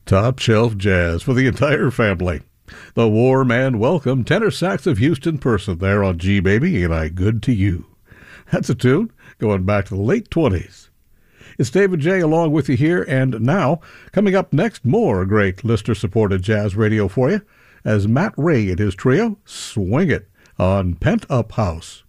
Top shelf jazz for the entire family. The warm and welcome tenor sax of Houston Person there on G Baby, Ain't I Good to You? That's a tune going back to the late 20s. It's David J. along with you here, and now, coming up next, more great listener-supported jazz radio for you, as Matt Ray and his trio swing it on Pent Up House.